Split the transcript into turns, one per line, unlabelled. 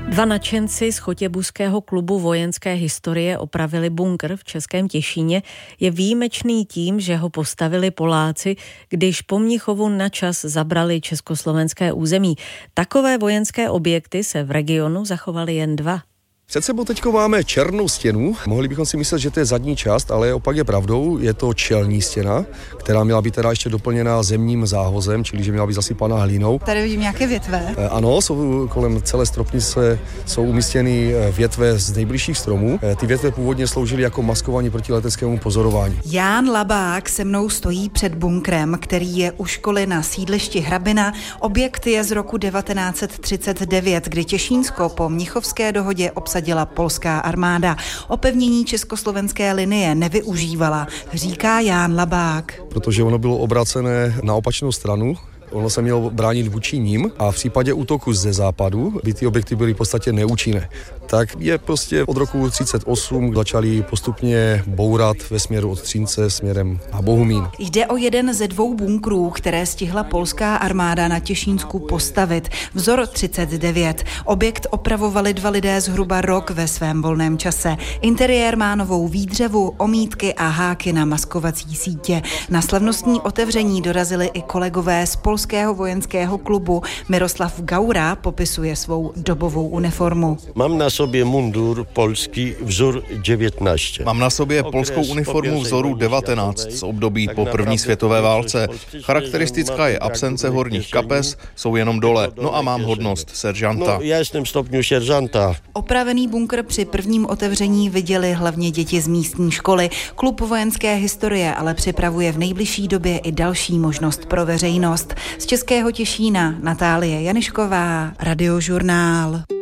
Dva nadšenci z chotěbuského klubu vojenské historie opravili bunkr v Českém Těšíně. Je výjimečný tím, že ho postavili Poláci, když po Mnichovu na čas zabrali československé území. Takové vojenské objekty se v regionu zachovaly jen dva.
Před sebou teďko máme černou stěnu. Mohli bychom si myslet, že to je zadní část, ale opak je pravdou. Je to čelní stěna, která měla být teda ještě doplněná zemním záhozem, čili že měla být zasypaná hlínou.
Tady vidím nějaké větve.
Ano, jsou kolem celé stropnice jsou umístěny větve z nejbližších stromů. Ty větve původně sloužily jako maskování proti leteckému pozorování.
Ján Labák se mnou stojí před bunkrem, který je u školy na sídlišti Hrabina. Objekt je z roku 1939, kdy Těšínsko po Mnichovské dohodě obsadila polská armáda. Opevnění československé linie nevyužívala, říká Ján Labák.
Protože ono bylo obrácené na opačnou stranu. Ono se mělo bránit vůči ním a v případě útoku ze západu by ty objekty byly v podstatě neúčinné. Tak je prostě od roku 1938 začali postupně bourat ve směru od Třince směrem na Bohumín.
Jde o jeden ze dvou bunkrů, které stihla polská armáda na Těšínsku postavit. Vzor 39. Objekt opravovali dva lidé zhruba rok ve svém volném čase. Interiér má novou výdřevu, omítky a háky na maskovací sítě. Na slavnostní otevření dorazili i kolegové z polského vojenského klubu. Miroslav Gaura popisuje svou dobovou uniformu.
Mám na sobě mundur polský vzor 19.
Mám na sobě polskou uniformu vzoru 19 z období po první světové válce. Charakteristická je absence horních kapes, jsou jenom dole. No a mám hodnost seržanta.
Já jsem stupňu seržanta.
Opravený bunkr při prvním otevření viděli hlavně děti z místní školy. Klub vojenské historie ale připravuje v nejbližší době i další možnost pro veřejnost. Z Českého Těšína Natálie Janišková, Radiožurnál.